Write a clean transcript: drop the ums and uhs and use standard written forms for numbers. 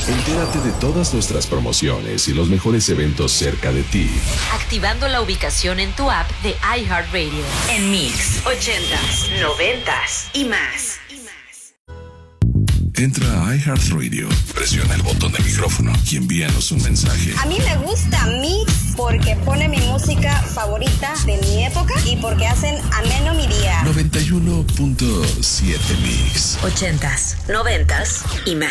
Entérate de todas nuestras promociones y los mejores eventos cerca de ti. Activando la ubicación en tu app de iHeartRadio. En Mix 80s, 90s y más. Entra a iHeartRadio, presiona el botón de micrófono y envíanos un mensaje. A mí me gusta Mix porque pone mi música favorita de mi época y porque hacen ameno mi día. 91.7 Mix. 80s, 90s y más.